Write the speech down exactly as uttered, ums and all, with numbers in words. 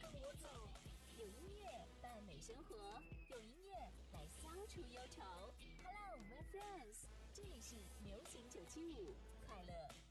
我走。 有音乐伴美生活，用音乐来消除忧愁。Hello, my friends， 这里是流行九七五快乐